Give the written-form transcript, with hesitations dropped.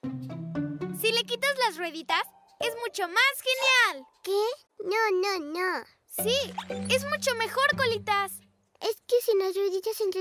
Si le quitas las rueditas, es mucho más genial. ¿Qué? No. Sí, es mucho mejor, Colitas. Es que sin las rueditas entre